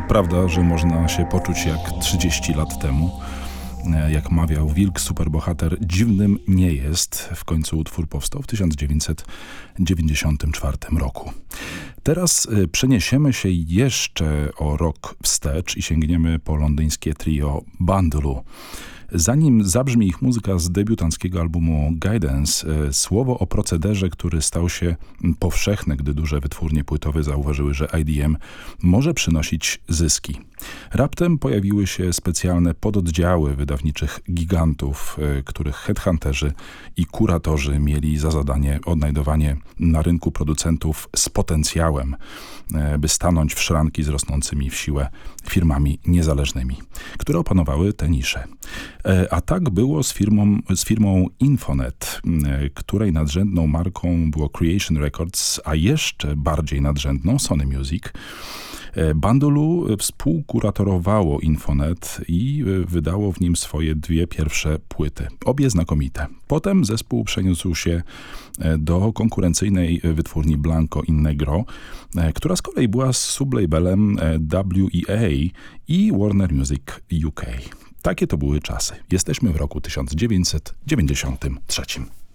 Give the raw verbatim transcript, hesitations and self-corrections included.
Prawda, że można się poczuć jak trzydzieści lat temu. Jak mawiał wilk superbohater, dziwnym nie jest. W końcu utwór powstał w tysiąc dziewięćset dziewięćdziesiątym czwartym roku. Teraz przeniesiemy się jeszcze o rok wstecz i sięgniemy po londyńskie trio Bundaloo. Zanim zabrzmi ich muzyka z debiutanckiego albumu Guidance, słowo o procederze, który stał się powszechny, gdy duże wytwórnie płytowe zauważyły, że I D M może przynosić zyski. Raptem pojawiły się specjalne pododdziały wydawniczych gigantów, których headhunterzy i kuratorzy mieli za zadanie odnajdowanie na rynku producentów z potencjałem, by stanąć w szranki z rosnącymi w siłę firmami niezależnymi, które opanowały tę niszę. A tak było z firmą, z firmą Infonet, której nadrzędną marką było Creation Records, a jeszcze bardziej nadrzędną Sony Music. Bundaloo współkuratorowało Infonet i wydało w nim swoje dwie pierwsze płyty. Obie znakomite. Potem zespół przeniósł się do konkurencyjnej wytwórni Blanco i Negro, która z kolei była sublabelem W E A i Warner Music U K. Takie to były czasy. Jesteśmy w roku tysiąc dziewięćset dziewięćdziesiątym trzecim.